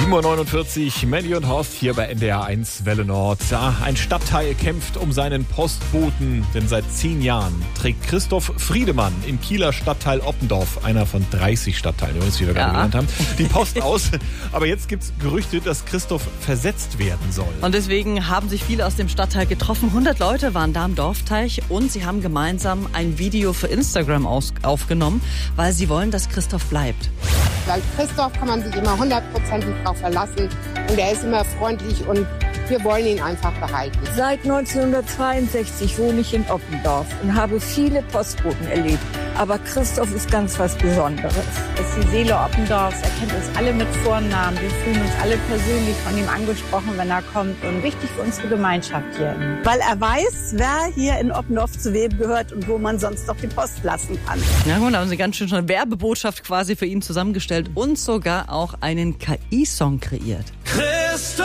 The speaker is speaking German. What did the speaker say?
7:49 Uhr, Mandy und Horst hier bei NDR 1 Welle Nord. Ja, ein Stadtteil kämpft um seinen Postboten, denn seit 10 Jahren trägt Christoph Friedemann im Kieler Stadtteil Oppendorf, einer von 30 Stadtteilen, wie wir gerade gelernt haben, die Post aus. Aber jetzt gibt's Gerüchte, dass Christoph versetzt werden soll. Und deswegen haben sich viele aus dem Stadtteil getroffen. 100 Leute waren da am Dorfteich und sie haben gemeinsam ein Video für Instagram aufgenommen, weil sie wollen, dass Christoph bleibt. Bei Christoph kann man sich immer 100% drauf verlassen und er ist immer freundlich und wir wollen ihn einfach behalten. Seit 1962 wohne ich in Oppendorf und habe viele Postboten erlebt. Aber Christoph ist ganz was Besonderes. Er ist die Seele Oppendorfs, er kennt uns alle mit Vornamen. Wir fühlen uns alle persönlich von ihm angesprochen, wenn er kommt. Und wichtig für unsere Gemeinschaft hier. Weil er weiß, wer hier in Oppendorf zu wem gehört und wo man sonst noch die Post lassen kann. Ja gut, da haben sie ganz schön schon eine Werbebotschaft quasi für ihn zusammengestellt und sogar auch einen KI-Song kreiert.